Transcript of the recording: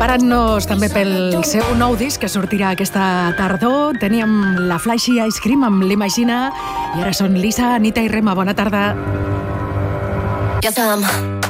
preparant-nos també pel seu nou disc que sortirà aquesta tardor. Teníem la Flashy Ice Cream amb l'Imagina i ara són Lisa, Anita i Rema. Bona tarda. Ya sabemos.